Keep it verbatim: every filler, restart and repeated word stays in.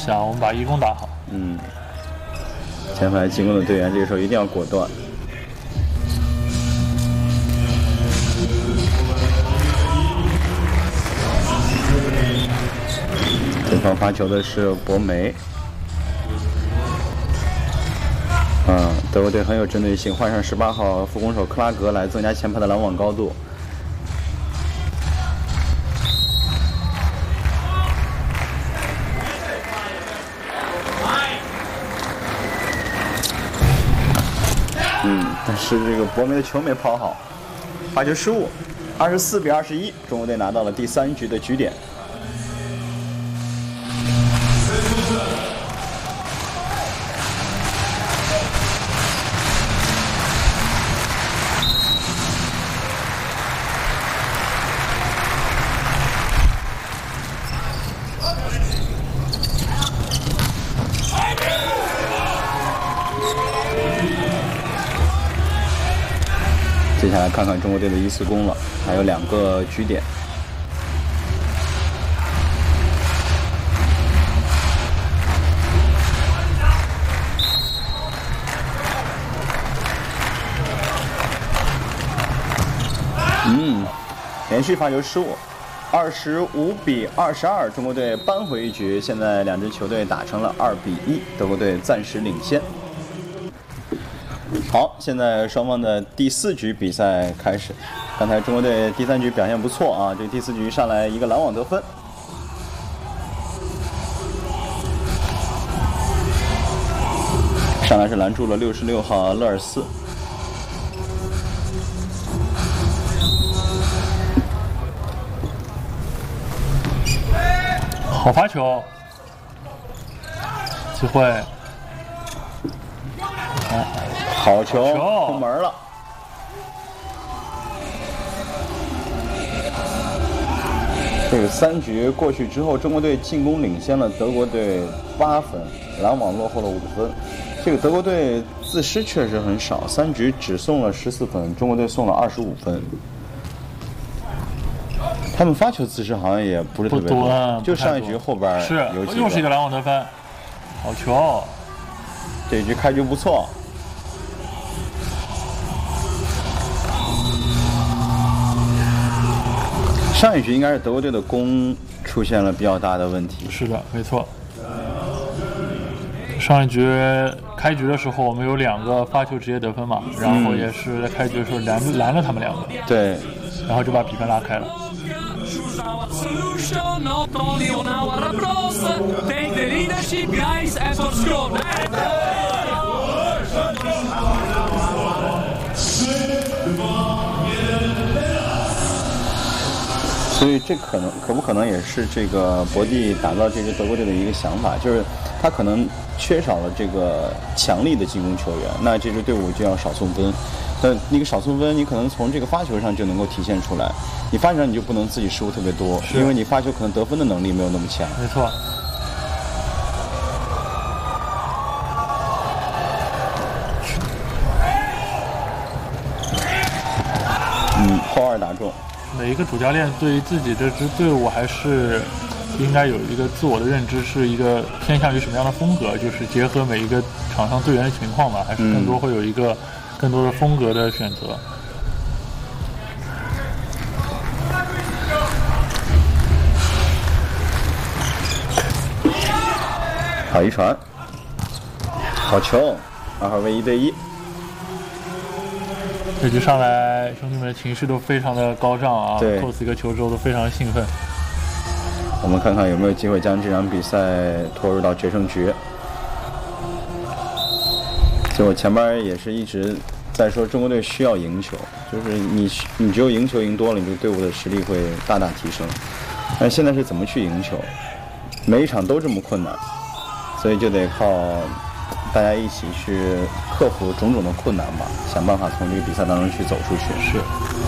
系啊，我们把一攻打好。 嗯，前排进攻的队员这个时候一定要果断。对方发球的是博梅。嗯，德国队很有针对性，换上十八号副攻手克拉格来增加前排的拦网高度。嗯，但是这个博梅的球没抛好，发球失误，二十四比二十一，中国队拿到了第三局的局点。接下来看看中国队的一次攻了，还有两个局点。嗯，连续发球失误，二十五比二十二，中国队扳回一局。现在两支球队打成了二比一，德国队暂时领先。好，现在双方的第四局比赛开始。刚才中国队第三局表现不错啊，这第四局上来一个拦网得分。上来是拦住了六十六号勒尔斯。 好发球，机会。啊好球，空门了。这个三局过去之后，中国队进攻领先了德国队八分，拦网落后了五分。这个德国队自失确实很少，三局只送了十四分，中国队送了二十五分。他们发球自失好像也不是特别多， 多就上一局后边是有几个又是一个拦网得分，好球！ 这一局开局不错。上一局应该是德国队的攻出现了比较大的问题。 是的，没错。上一局开局的时候，我们有两个发球直接得分嘛，然后也是在开局的时候拦拦了他们两个， 对， 然后就把比分拉开了。 所以这可能可不可能也是这个博蒂打造这支德国队的一个想法，就是他可能缺少了这个强力的进攻球员，那这支队伍就要少送分。那那个少送分，你可能从这个发球上就能够体现出来。你发球上你就不能自己失误特别多，因为你发球可能得分的能力没有那么强。 没错。 嗯，后二打中。 每一个主教练对于自己这支队伍还是应该有一个自我的认知，是一个偏向于什么样的风格，就是结合每一个场上队员的情况吧，还是更多会有一个更多的风格的选择。 好一传，好球，二号位一对一。 这局上来，兄弟们的情绪都非常的高涨啊！ 对 ，cos 一个球之后都非常的兴奋。 我们看看有没有机会将这场比赛拖入到决胜局。就我前边也是一直在说，中国队需要赢球，就是你你只有赢球赢多了，你这个队伍的实力会大大提升。但现在是怎么去赢球？每一场都这么困难，所以就得靠大家一起去克服种种的困难吧，想办法从这个比赛当中去走出去。 是。